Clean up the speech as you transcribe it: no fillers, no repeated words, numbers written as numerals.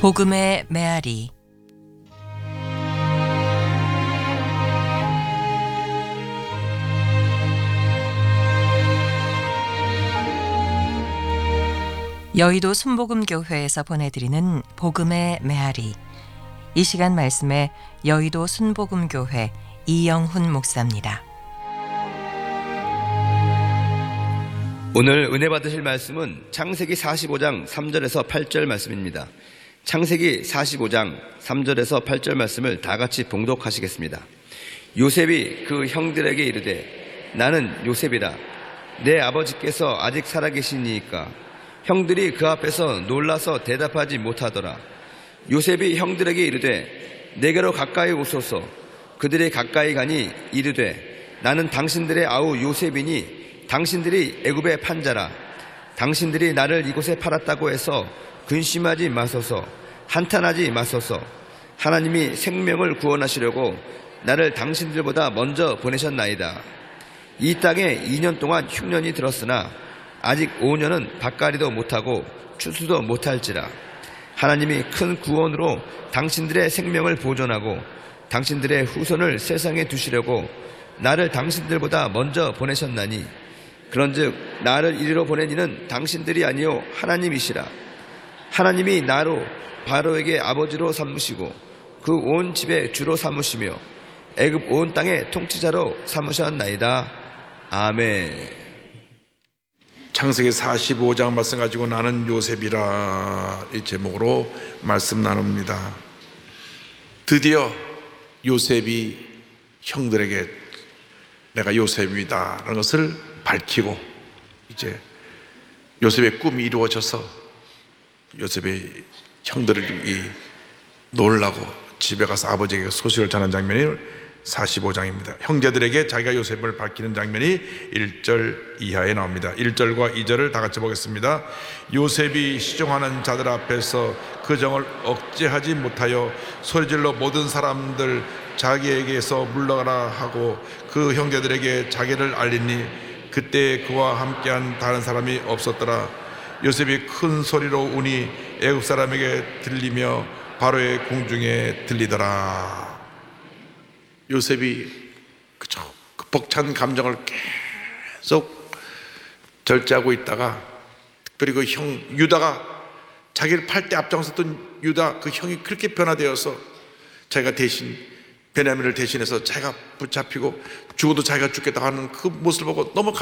복음의 메아리. 여의도 순복음교회에서 보내드리는 복음의 메아리. 이 시간 말씀에 여의도 순복음교회 이영훈 목사입니다. 오늘 은혜 받으실 말씀은 창세기 45장 3절에서 8절 말씀입니다. 창세기 45장 3절에서 8절 말씀을 다 같이 봉독하시겠습니다. 요셉이 그 형들에게 이르되 나는 요셉이라. 내 아버지께서 아직 살아계시니이까. 형들이 그 앞에서 놀라서 대답하지 못하더라. 요셉이 형들에게 이르되 내게로 가까이 오소서. 그들이 가까이 가니 이르되 나는 당신들의 아우 요셉이니 당신들이 애굽의 판자라. 당신들이 나를 이곳에 팔았다고 해서 근심하지 마소서. 한탄하지 마소서. 하나님이 생명을 구원하시려고 나를 당신들보다 먼저 보내셨나이다. 이 땅에 2년 동안 흉년이 들었으나 아직 5년은 밭갈이도 못하고 추수도 못할지라. 하나님이 큰 구원으로 당신들의 생명을 보존하고 당신들의 후손을 세상에 두시려고 나를 당신들보다 먼저 보내셨나니 그런즉 나를 이리로 보낸 이는 당신들이 아니요 하나님이시라. 하나님이 나로 바로에게 아버지로 삼으시고 그 온 집의 주로 삼으시며 애굽 온 땅의 통치자로 삼으셨나이다. 아멘. 창세기 45장 말씀 가지고 나는 요셉이라 이 제목으로 말씀 나눕니다. 드디어 요셉이 형들에게 내가 요셉이다 라는 것을 밝히고 이제 요셉의 꿈이 이루어져서 요셉의 형들이 놀라고 집에 가서 아버지에게 소식을 전한 장면이 45장입니다. 형제들에게 자기가 요셉을 밝히는 장면이 1절 이하에 나옵니다. 1절과 2절을 다 같이 보겠습니다. 요셉이 시종하는 자들 앞에서 그 정을 억제하지 못하여 소리질러 모든 사람들 자기에게서 물러가라 하고 그 형제들에게 자기를 알리니 그때 그와 함께한 다른 사람이 없었더라. 요셉이 큰 소리로 우니 애굽 사람에게 들리며 바로의 궁중에 들리더라. 요셉이 그 벅찬 감정을 계속 절제하고 있다가 특별히 그 형 유다가 자기를 팔 때 앞장섰던 유다 그 형이 그렇게 변화되어서 자기가 대신 베냐민을 대신해서 자기가 붙잡히고 죽어도 자기가 죽겠다 하는 그 모습을 보고 너무